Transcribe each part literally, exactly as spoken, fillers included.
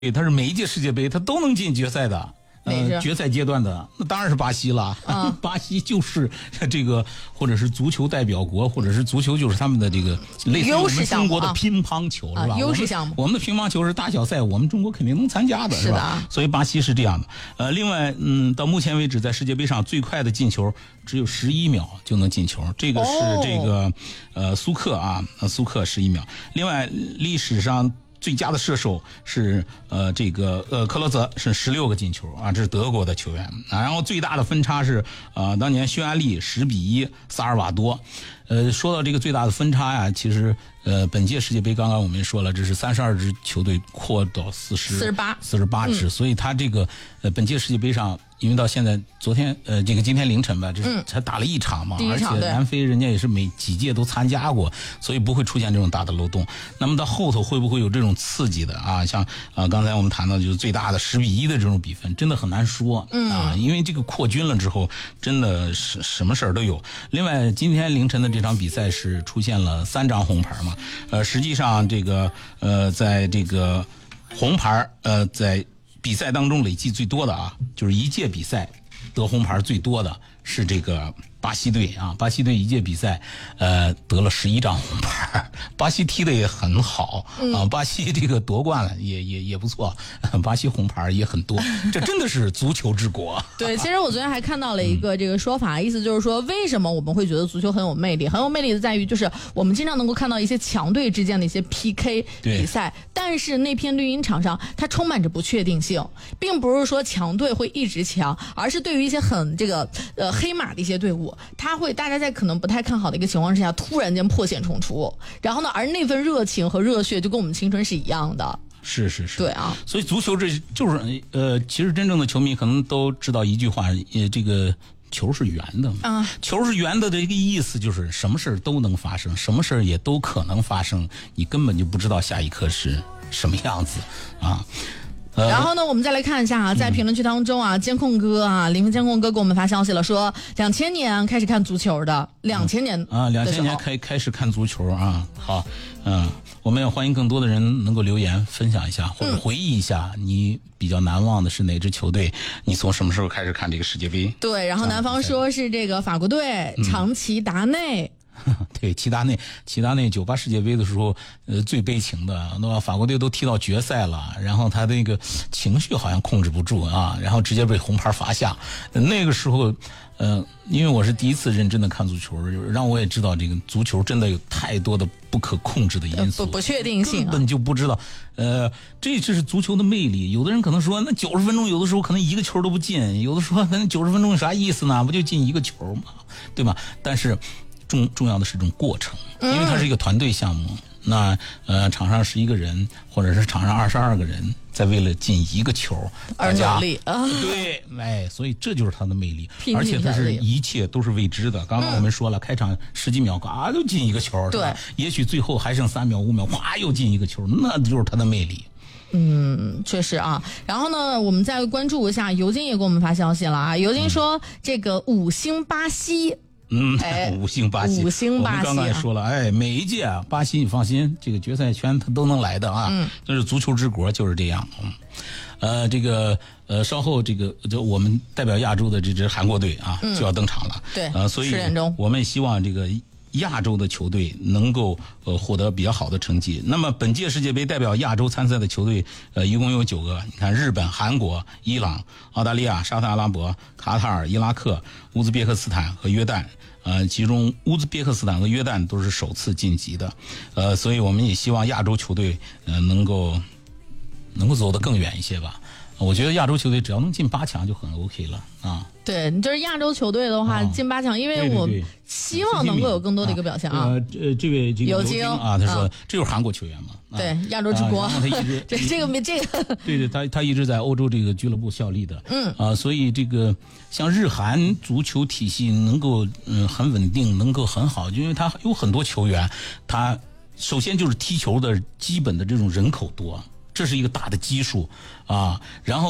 他是每一届世界杯他都能进决赛的。呃，决赛阶段的那当然是巴西了。啊、巴西就是这个，或者是足球代表国，或者是足球就是他们的这个类似于我们中国的乒乓球、啊、是吧？ 优势项目。 我们的乒乓球是大小赛，我们中国肯定能参加的，是吧？所以巴西是这样的。呃，另外，嗯，到目前为止，在世界杯上最快的进球只有十一秒就能进球，这个是这个、哦、呃苏克啊，苏克十一秒。另外，历史上最佳的射手是呃这个呃克罗泽是十六个进球啊，这是德国的球员啊。然后最大的分差是呃当年匈牙利十比一萨尔瓦多。呃，说到这个最大的分差呀，其实呃本届世界杯刚刚我们也说了，这是三十二支球队扩到四十四十八四十八支，所以他这个呃本届世界杯上，因为到现在昨天呃这个今天凌晨吧，这是才打了一场嘛， 嗯、 而且南非人家也是每几届都参加过，所以不会出现这种大的漏洞。那么到后头会不会有这种刺激的啊？像啊、呃、刚才我们谈到就是最大的十比一的这种比分，真的很难说、嗯、啊，因为这个扩军了之后，真的是什么事儿都有。另外今天凌晨的这场比赛是出现了三张红牌嘛，呃实际上这个呃在这个红牌呃在比赛当中累计最多的啊，就是一届比赛得红牌最多的是这个巴西队啊，巴西队一届比赛呃得了十一张红牌，巴西踢得也很好、嗯、啊，巴西这个夺冠了也也也不错，巴西红牌也很多，这真的是足球之国。 对，其实我昨天还看到了一个这个说法、嗯、意思就是说为什么我们会觉得足球很有魅力，很有魅力的在于就是我们经常能够看到一些强队之间的一些 P K 比赛，但是那片绿茵场上它充满着不确定性，并不是说强队会一直强，而是对于一些很这个呃黑马的一些队伍，他会大家在可能不太看好的一个情况之下突然间破茧重出，然后呢而那份热情和热血就跟我们青春是一样的。 是是是， 对啊， 所以足球这就是呃其实真正的球迷可能都知道一句话，呃这个球是圆的嘛，啊，球是圆的的一个意思就是什么事都能发生，什么事也都可能发生，你根本就不知道下一刻是什么样子啊。 然后呢，我们再来看一下啊，在评论区当中啊，监控哥啊，临汾监控哥给我们发消息了，说两千年开始看足球的，两千年啊，两千年开开始看足球啊，好，嗯，我们也欢迎更多的人能够留言分享一下，或者回忆一下你比较难忘的是哪支球队，你从什么时候开始看这个世界杯？ 对，然后南方说是这个法国队长崎达内。 对，齐达内，齐达内九八世界杯的时候，呃，最悲情的，那么法国队都踢到决赛了，然后他那个情绪好像控制不住啊，然后直接被红牌罚下。那个时候，呃，因为我是第一次认真的看足球，让我也知道这个足球真的有太多的不可控制的因素， 不不确定性、啊， 根本就不知道。呃，这就是足球的魅力。有的人可能说，那九十分钟有的时候可能一个球都不进，有的说那九十分钟有啥意思呢？不就进一个球嘛，对吧？但是。重重要的是这种过程，因为它是一个团队项目。嗯、那呃，场上十一个人，或者是场上二十二个人，在为了进一个球而努力啊。 对，哎，所以这就是它的魅力，而且它是一切都是未知的。刚刚我们说了，嗯、开场十几秒，啊，就进一个球， 对， 也许最后还剩三秒、五秒，哗，又进一个球，那就是它的魅力。 嗯，确实啊。然后呢，我们再关注一下，尤金也给我们发消息了啊。尤金说，嗯、这个五星巴西。 嗯，哎、五星巴西， 五星巴西、啊， 我们刚刚也说了，哎，每一届啊，巴西你放心，这个决赛圈他都能来的啊，嗯，就是足球之国就是这样，嗯，呃，这个呃，稍后这个就我们代表亚洲的这支韩国队啊、嗯、就要登场了， 对， 呃，所以我们希望这个亚洲的球队能够呃获得比较好的成绩。那么本届世界杯代表亚洲参赛的球队呃一共有九个，你看日本、韩国、伊朗、澳大利亚、沙特阿拉伯、卡塔尔、伊拉克、乌兹别克斯坦和约旦。呃，其中乌兹别克斯坦和约旦都是首次晋级的，呃，所以我们也希望亚洲球队呃能够能够走得更远一些吧。我觉得亚洲球队只要能进八强就很 OK 了啊。 对，就是亚洲球队的话、哦、进八强，因为我希望能够有更多的一个表现啊。 呃，呃这位这个尤金啊，他说、啊、这就是韩国球员嘛。 啊、对，亚洲之国。 啊、他一直这这个没这个。 对对，他他一直在欧洲这个俱乐部效力的。嗯。啊，所以这个像日韩足球体系能够嗯很稳定，能够很好，因为他有很多球员，他首先就是踢球的基本的这种人口多，这是一个大的基数啊，然后。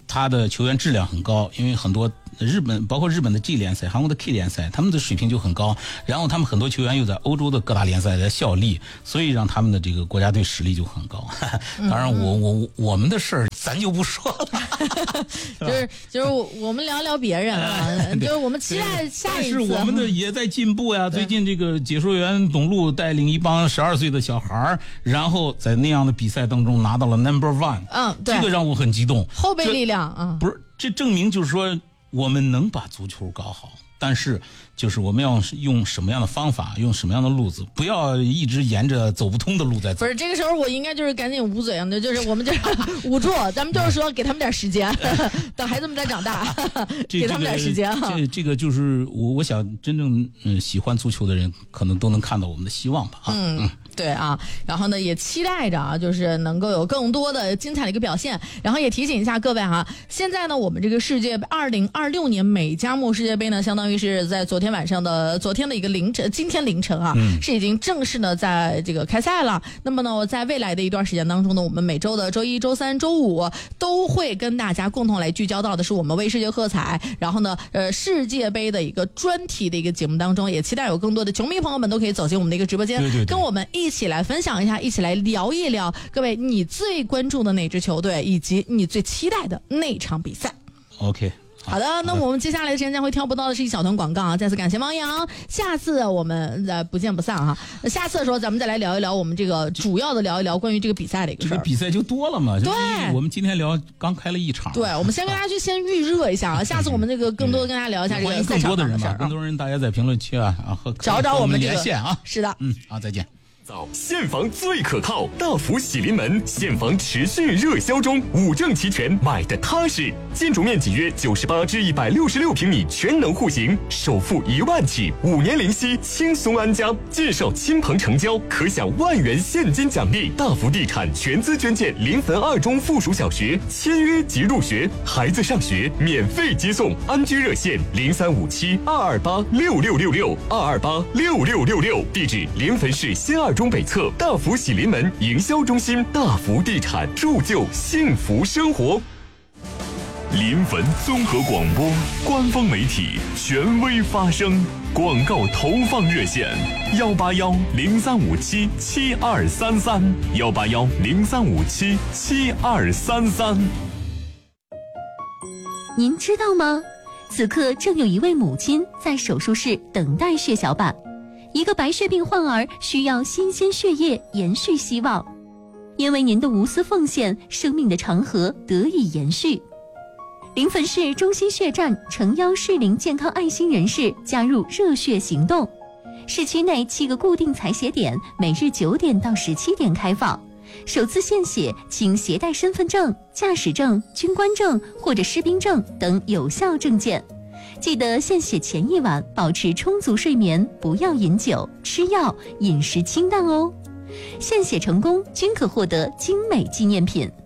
他的球员质量很高，因为很多日本包括日本的 G 联赛、韩国的 K 联赛，他们的水平就很高，然后他们很多球员又在欧洲的各大联赛在效力，所以让他们的这个国家队实力就很高。当然我我我们的事儿咱就不说了。 就是就是我们聊聊别人啊，就是我们期待下一次。 但是我们的也在进步呀。最近这个解说员董路带领一帮十二岁的小孩，然后在那样的比赛当中拿到了 number one。 嗯，对， 这个让我很激动。 后备力量啊， 不是，这证明就是说我们能把足球搞好。但是，就是我们要用什么样的方法，用什么样的路子，不要一直沿着走不通的路在走。 不是，这个时候我应该就是赶紧捂嘴啊，就是我们就是捂住，咱们就是说给他们点时间，等孩子们再长大，给他们点时间哈。 这这个就是我我想真正嗯喜欢足球的人，可能都能看到我们的希望吧啊。 嗯。嗯对啊，然后呢，也期待着啊，就是能够有更多的精彩的一个表现。然后也提醒一下各位哈，现在呢，我们这个世界二零二六年美加墨世界杯呢，相当于是在昨天晚上的昨天的一个凌晨，今天凌晨啊，嗯、是已经正式的在这个开赛了。那么呢，在未来的一段时间当中呢，我们每周的周一周三周五都会跟大家共同来聚焦到的是我们为世界喝彩，然后呢，呃，世界杯的一个专题的一个节目当中，也期待有更多的球迷朋友们都可以走进我们的一个直播间， 对对对， 跟我们一。一起来分享一下，一起来聊一聊，各位你最关注的哪支球队，以及你最期待的那场比赛。 OK， 好, 好的，那我们接下来的时间将会挑不到的是一小段广告啊！再次感谢汪洋，下次我们呃不见不散哈。下次的时候咱们再来聊一聊我们这个主要的聊一聊关于这个比赛的一个事儿。 这个比赛就多了嘛， 对， 我们今天聊刚开了一场， 对，我们先跟大家去先预热一下啊，下次我们这个更多的跟大家聊一下这个赛场上的事儿。 更多人大家在评论区啊啊和找找我们这个连线啊， 是的， 嗯，好，再见。 现房最可靠，大福喜临门，现房持续热销中，五证齐全，买的踏实。建筑面积约九十八至一百六十六平米，全能户型，首付一万起，五年零息，轻松安家。介绍亲朋成交，可享万元现金奖励。大福地产全资捐建临汾二中附属小学，签约即入学，孩子上学免费接送。安居热线零三五七二二八六六六六二二八六六六六，地址临汾市新二中北侧大福喜临门营销中心。大福地产，铸就幸福生活。临汾综合广播官方媒体，权威发声。广告投放热线：幺八幺零三五七七二三三，幺八幺零三五七七二三三。 您知道吗？此刻正有一位母亲在手术室等待血小板。一个白血病患儿需要新鲜血液延续希望，因为您的无私奉献，生命的长河得以延续。临汾市中心血站诚邀适龄健康爱心人士加入热血行动。市区内七个固定采血点，每日九点到十七点开放。首次献血请携带身份证、驾驶证、军官证或者士兵证等有效证件。记得献血前一晚保持充足睡眠，不要饮酒、吃药，饮食清淡哦。献血成功均可获得精美纪念品。